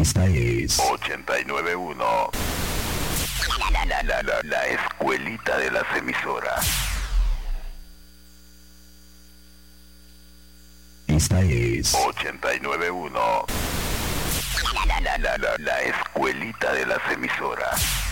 Esta es 89.1. La escuelita de las emisoras. Esta es 89.1. La escuelita de las emisoras.